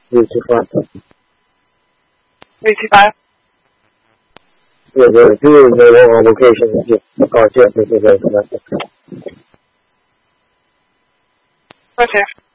85. Yeah, the two may want location is just, Okay.